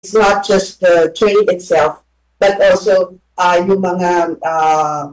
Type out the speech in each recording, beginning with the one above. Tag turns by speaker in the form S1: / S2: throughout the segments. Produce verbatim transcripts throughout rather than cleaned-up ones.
S1: it's not just the trade itself, but also uh, yung mga uh,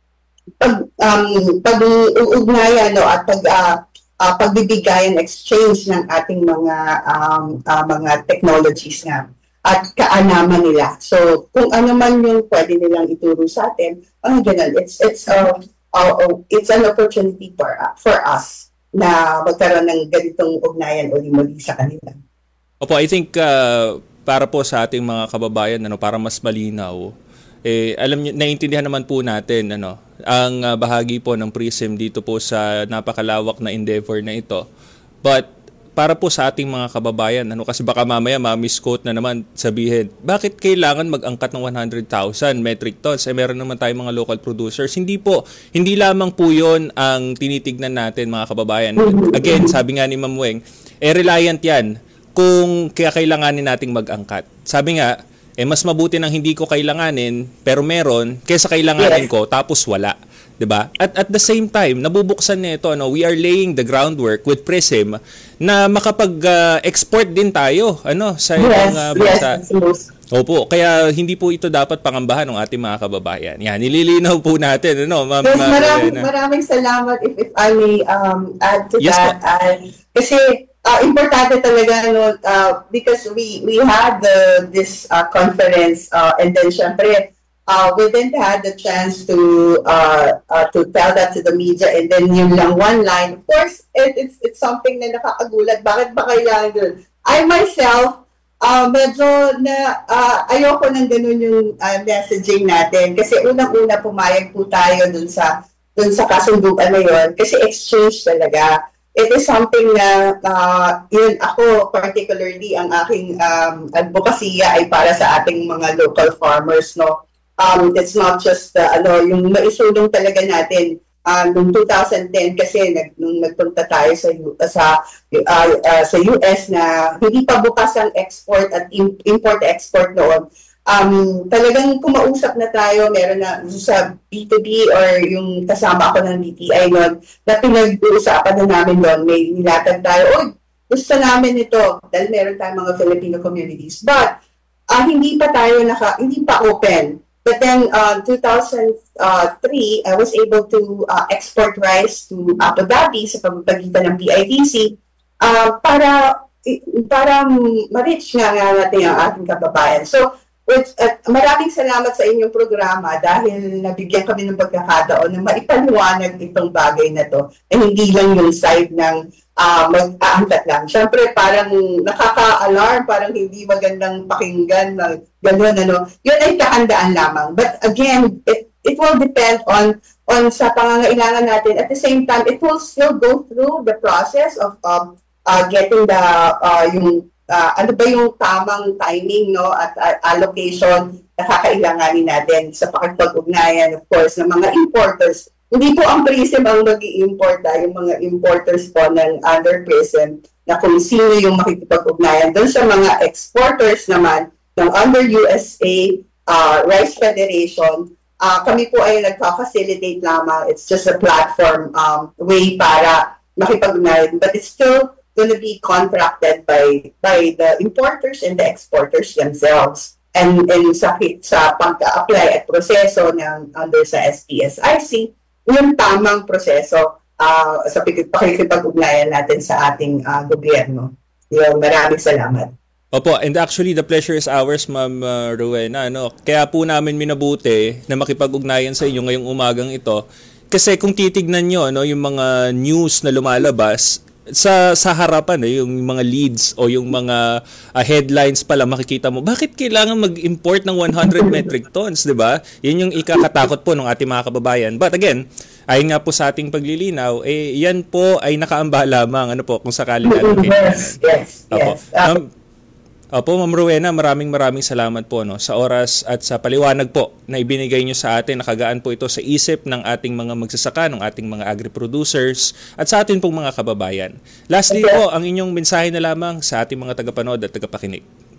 S1: pag um, pag-uugnayan no, at pag uh, uh, pagbibigayan exchange ng ating mga um, uh, mga technologies nga at kaalaman nila. So kung ano man yung pwede nilang ituro sa atin, oh, ganun, it's it's uh, uh, uh, it's an opportunity for uh, for us na magkaroon ng ganitong ugnayan uli-muli sa kanila.
S2: Opo, I think uh, para po sa ating mga kababayan, ano, para mas malinaw, eh, alam niyo, naiintindihan naman po natin ano, ang uh, bahagi po ng PRISM dito po sa napakalawak na endeavor na ito. But para po sa ating mga kababayan, ano, kasi baka mamaya ma-misquote na naman sabihin, bakit kailangan mag-angkat ng one hundred thousand metric tons? Eh, meron naman tayong mga local producers. Hindi po, hindi lamang po yon ang tinitignan natin, mga kababayan. Again, sabi nga ni Ma'am Weng, eh, reliant yan kung kaya kailanganin nating mag-angkat. Sabi nga, eh mas mabuti nang hindi ko kailanganin pero meron kaysa kailanganin ko tapos wala, 'di ba? At at the same time, nabubuksan nito ano, we are laying the groundwork with PRISM na makapag-export uh, din tayo ano sa ibang uh, bansa. Yes, opo, kaya hindi po ito dapat pangambahan ng ating mga kababayan. Yan, nililinaw po natin ano, Ma'am.
S1: Yes, maraming, maraming salamat if, if I may um, add to yes, that. Uh, kasi Uh, importante talaga no uh, because we we had the this uh, conference uh, and then syempre uh, we didn't have the chance to uh, uh, to tell that to the media and then yung lang one line, of course it, it's it's something na nakakagulat, bakit ba kailangan doon? I myself uh, medyo na uh, ayoko nang ganun yung uh, messaging natin kasi unang-una pumayag po tayo dun sa dun sa kasunduan na yun kasi exchange talaga. It is something na uh, yun ako particularly ang aking um, advokasya ay para sa ating mga local farmers no. Um, it's not just uh, ano yung maisulong talaga natin uh, noong two thousand ten kasi nag, nung nagpunta tayo sa sa uh, uh, sa U S na hindi pa bukas ang export at import-export noon. Um, talagang kumausap na tayo, meron na sa B two B or yung kasama ako ng D T I noon, na pinag-uusapan na namin doon, may nilatag tayo, oy, gusto namin ito, dahil meron tayong mga Filipino communities. But, uh, hindi pa tayo, naka, hindi pa open. But then, uh, two thousand three, I was able to uh, export rice to Abu Dhabi sa pagpagitan ng P I T C uh, para, para ma-reach nga nga natin ang ating kababayan. So, Which, uh, maraming salamat sa inyong programa dahil nabigyan kami ng pagkakataon na maipaliwanag itong bagay na to eh hindi lang yung side ng uh, mag-aangkat lang. Siyempre parang nakaka-alarm, parang hindi magandang pakinggan na gano'n ano. Yun ay kahandaan lamang. But again, it, it will depend on on sa pangangailangan natin. At the same time, it will still go through the process of um, uh, getting the uh, yung Uh, ano ba yung tamang timing no at uh, allocation na kakailanganin natin sa pakikipag-ugnayan of course ng mga importers. Hindi po ang PRISM ang mag-i-import ah, yung mga importers po ng under PRISM na kung sino yung makikipag-ugnayan. Doon sa mga exporters naman ng under U S A uh, Rice Federation, uh, kami po ay nagpa-facilitate lamang. It's just a platform um, way para makipag-ugnayan, but it's still going to be contracted by by the importers and the exporters themselves. And, and sa, sa pag-apply at proseso ng under sa S P S I C, yung tamang proseso uh, sa pakikipag-ugnayan natin sa ating uh, gobyerno. Yung maraming salamat.
S2: Opo, and actually the pleasure is ours, Ma'am uh, Rowena. Ano? Kaya po namin minabuti na makipag-ugnayan sa inyo ngayong umagang ito. Kasi kung titignan nyo ano, yung mga news na lumalabas, sa sa harapan eh, yung mga leads o yung mga uh, headlines pala makikita mo, bakit kailangan mag-import ng one hundred metric tons, di ba? Yan yung ikakatakot po ng ating mga kababayan. But again, ayon nga po sa ating paglilinaw, eh yan po ay nakaamba lamang ano po kung sakali allocate.
S1: Yes, yes, yes.
S2: Um, Opo, Ma'am Rowena, maraming maraming salamat po no, sa oras at sa paliwanag po na ibinigay nyo sa atin. Nakagaan po ito sa isip ng ating mga magsasaka, ng ating mga agri-producers at sa atin pong mga kababayan. Lastly po, ang inyong mensahe na lamang sa ating mga tagapanood at tagapakinig.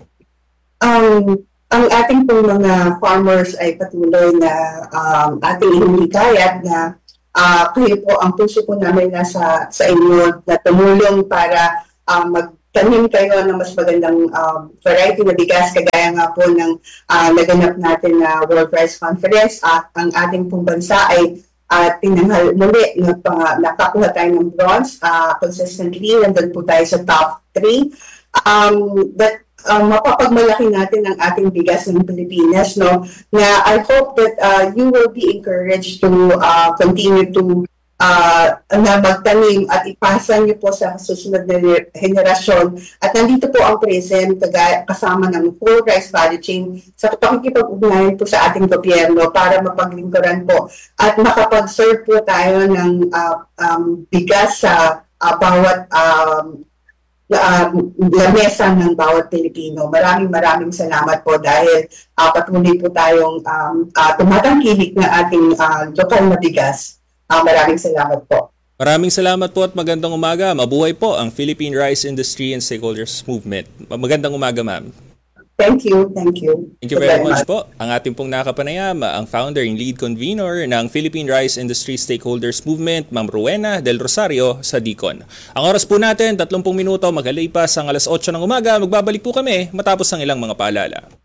S1: Um, ang ating pong mga farmers ay patuloy na um, ating inuhikayat na uh, kayo po, ang puso po namin nasa sa inyo na tumulong para uh, mag magtanim kayo ng mas magandang uh, variety na bigas, kagaya nga po ng uh, naganap natin na World Rice Conference at ang ating pong bansa ay uh, tinanghal muli, uh, nakakuha tayo ng bronze uh, consistently, nandun po tayo sa top three. Um, that um, mapapagmalaki natin ang ating bigas ng Pilipinas, no? Na I hope that uh, you will be encouraged to uh, continue to Uh, na magtanim at ipasa niyo po sa susunod na henerasyon. At nandito po ang PRISM kasama ng full rice value chain sa pakikipag-ugnayan po sa ating gobyerno para mapaglingkuran po at makapag-serve po tayo ng uh, um, bigas sa uh, bawat um, uh, lamesa ng bawat Pilipino. Maraming maraming salamat po dahil uh, patuloy po tayong um, uh, tumatangkilik na ating uh, lokal na bigas. Uh, maraming salamat po.
S2: Maraming salamat po at magandang umaga. Mabuhay po ang Philippine Rice Industry and Stakeholders Movement. Magandang umaga, ma'am.
S1: Thank you, thank you.
S2: Thank you very much po. Ang ating pong nakapanayam, ang founder and lead convener ng Philippine Rice Industry Stakeholders Movement, Ma'am Rowena Del Rosario sa Dicon. Ang oras po natin, tatlong minuto, maghalipas ang alas otso ng umaga. Magbabalik po kami matapos ang ilang mga paalala.